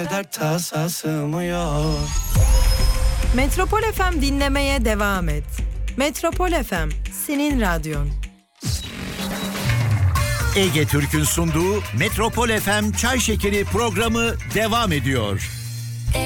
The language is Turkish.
Dert tasa sığmıyor. Metropol FM dinlemeye devam et. Metropol FM, senin radyon. Ege Türk'ün sunduğu Metropol FM Çay Şekeri programı devam ediyor.